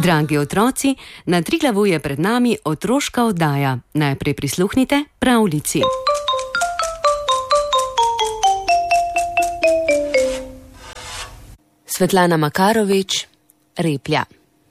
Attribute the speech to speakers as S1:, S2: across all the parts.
S1: Dragi otroci, na Triglavu je pred nami otroška oddaja. Najprej prisluhnite pravljici. Svetlana Makarovič, Replja.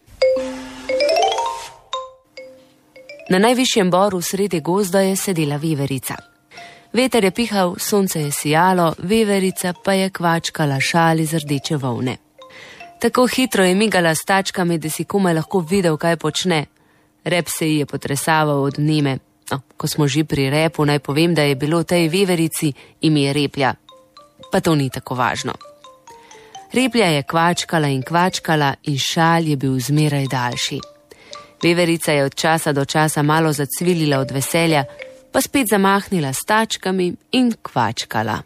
S1: Na najvišjem boru sredi gozda je sedela veverica. Veter je pihal, sonce je sijalo, veverica pa je kvačkala šal iz rdeče volne. Tako hitro je migala s tačkami, da si komaj lahko videl, kaj počne. Rep se ji je potresaval od vneme. Ko smo že pri repu, naj povem, da je bilo tej veverici ime Replja. Pa to ni tako važno. Replja je kvačkala in šal je bil zmeraj daljši. Veverica je od časa do časa malo zacvilila od veselja, pa spet zamahnila s tačkami in kvačkala.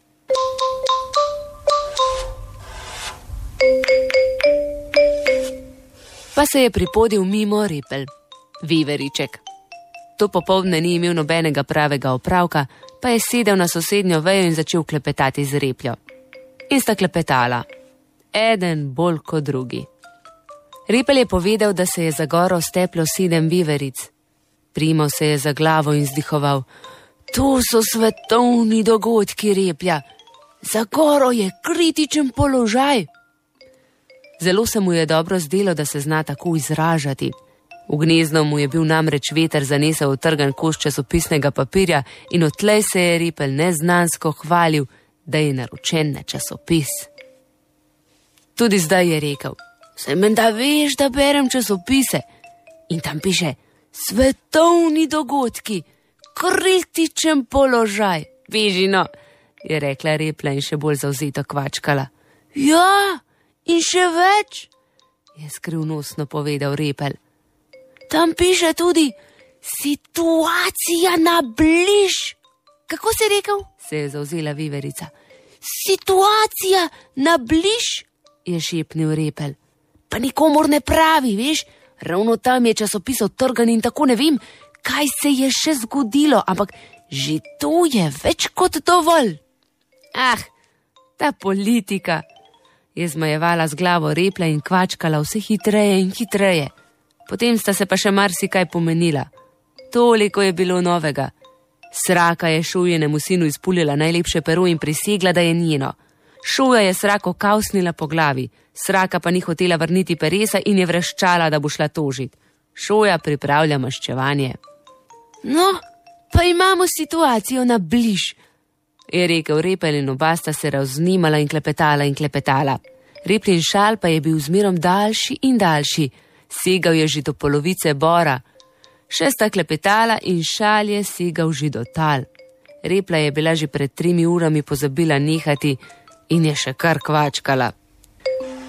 S1: Pa se je pripodil mimo Repelj, veveriček. To popoldne ni imel nobenega pravega opravka, pa je sedel na sosednjo vejo in začel klepetati z Repljo. In sta klepetala, eden bolj kot drugi. Repelj je povedal, da se je za goro steplo 7 veveric. Primal se je za glavo in zdihoval, to so svetovni dogodki, Replja. Za goro je kritičen položaj. Zelo se mu je dobro zdelo, da se zna tako izražati. V gnezdo mu je bil namreč veter zanesel utrgan kos časopisnega papirja in odtlej se je Repelj neznansko hvalil, da je naročen na časopis. Tudi zdaj je rekel, saj menda veš, da berem časopise. In tam piše, svetovni dogodki, kritičen položaj. Bežino, je rekla Replja in še bolj zavzeto kvačkala. Ja, in še več, je skrivnostno povedal Repelj. Tam piše tudi, situacija na bliž. Kako si rekel? Se je zavzela veverica. Situacija na bliž, je šepnil Repelj. Pa nikomor ne pravi, veš, ravno tam je časopis odtrgan in tako ne vem, kaj se je še zgodilo, ampak že to je več kot dovolj. Ta politika, je zmajevala z glavo Replja in kvačkala vse hitreje in hitreje. Potem sta se pa še marsikaj pomenila. Toliko je bilo novega. Sraka je šujenemu sinu izpulila najlepše pero in prisegla, da je njeno. Šuja je Srako kavsnila po glavi, Sraka pa ni hotela vrniti peresa in je vreščala, da bo šla tožit. Šuja pripravlja maščevanje. No, pa imamo situacijo na bliž, je rekel Repelj in oba sta se razvnimala in klepetala. Replin šal pa je bil zmerom daljši in daljši, segal je že do polovice bora. Še sta klepetala in šal je segal že do tal. Replja je bila že pred 3 urami pozabila nehati in je še kar kvačkala.